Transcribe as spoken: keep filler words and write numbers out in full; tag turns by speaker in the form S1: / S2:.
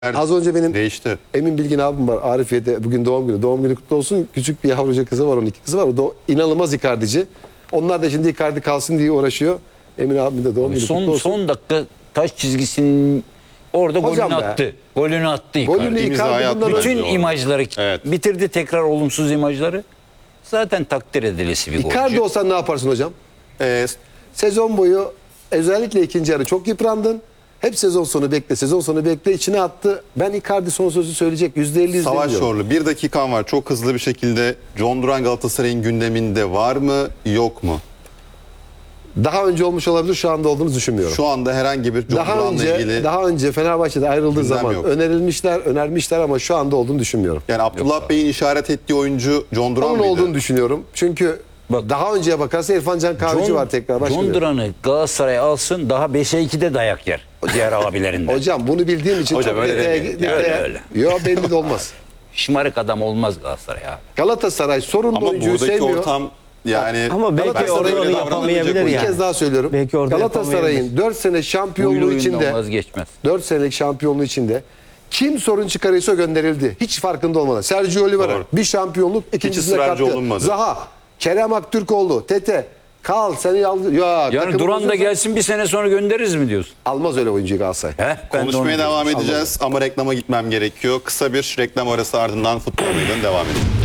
S1: Az önce benim
S2: değişti.
S1: Emin Bilgin abim var. Arifiye'de bugün doğum günü. Doğum günü kutlu olsun. Küçük bir yavruca kızı var. on iki kızı var. O da inanılmaz Icardi'ci. Onlar da şimdi Icardi kalsın diye uğraşıyor. Emin abim de doğum günü
S3: Son,
S1: kutlu olsun.
S3: son dakika taş çizgisinin orada
S1: Hocam
S3: golünü
S1: be.
S3: attı. Golünü attı Icardi.
S1: Golünü Icardi
S2: İmzayı
S1: bundan
S2: attı.
S3: Bütün
S1: önce.
S3: imajları
S2: Evet.
S3: bitirdi, tekrar olumsuz imajları. Zaten takdir edilesi bir
S1: Icardi
S3: golcü.
S1: olsan ne yaparsın hocam?
S2: Ee,
S1: Sezon boyu özellikle ikinci yarı çok yıprandın. Hep sezon sonu bekle, sezon sonu bekle. İçine attı. Ben Icardi son sözü söyleyecek. yüzde elli yüzde elli
S2: Savaş
S1: diyorum.
S2: Çorlu, bir dakikan var. Çok hızlı bir şekilde John Duran Galatasaray'ın gündeminde var mı, yok mu?
S1: Daha önce olmuş olabilir. Şu anda olduğunu düşünmüyorum.
S2: Şu anda herhangi bir John
S1: daha
S2: Duran'la
S1: önce
S2: ilgili...
S1: daha önce Fenerbahçe'de ayrıldığı
S2: gündem
S1: zaman
S2: yok.
S1: önerilmişler, önermişler ama şu anda olduğunu düşünmüyorum.
S2: Yani Abdullah Bey'in işaret ettiği oyuncu John Duran
S1: Onun
S2: mıydı?
S1: olduğunu düşünüyorum. Çünkü
S3: Bak-
S1: daha önceye bakarsa İrfan Can Kahveci
S3: John-
S1: var tekrar. Başka
S3: John
S1: bir-
S3: Duran'ı Galatasaray alsın, daha beşe ikide dayak yer. Diğer abilerinden.
S1: Hocam bunu bildiğim için
S2: Hocam
S1: tabii
S2: öyle
S1: detaya-
S2: demeyin.
S1: detaya-
S3: Öyle, öyle.
S1: Yok belli de olmaz.
S3: Şımarık adam olmaz Galatasaray abi.
S1: Galatasaray sorunlu
S2: Ama
S1: oyuncuyu
S2: buradaki
S1: sevmiyor.
S2: ortam yani...
S4: Ama belki
S1: Galatasaray
S4: orada
S1: öyle
S4: onu yapamayabilir
S1: Bir
S4: yani.
S1: kez daha söylüyorum.
S4: Belki orada
S1: Galatasaray'ın
S4: yapamayabilir.
S1: dört sene şampiyonluğu
S3: Huylu oyundan
S1: içinde
S3: vazgeçmez.
S1: dört senelik şampiyonluğu içinde kim sorun çıkarıyorsa gönderildi. Hiç farkında olmadan. Sergio Oliveira
S2: Doğru.
S1: bir şampiyonluk ikincisine
S2: ısrarcı
S1: kattı.
S2: olunmadı.
S1: Zaha, Kerem Aktürkoğlu, Tete, Kal seni aldı. Ya,
S3: Yani
S1: takımın
S3: Duran da
S1: bozulsa-
S3: gelsin bir sene sonra göndeririz mi diyorsun?
S1: Almaz öyle oyuncuyu Galatasaray.
S3: He? Ben de onu
S2: Konuşmaya
S3: diyorum.
S2: devam edeceğiz ama reklama gitmem gerekiyor. Kısa bir reklam arası ardından Futbol Meydanı devam edelim.